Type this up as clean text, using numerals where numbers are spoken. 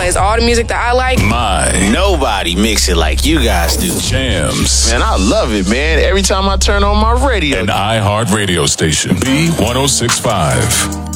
It's all the music that I like. Nobody mix it like you guys do. Jams. Man, I love it, man. Every time I turn on my radio. An iHeart radio station. B1065.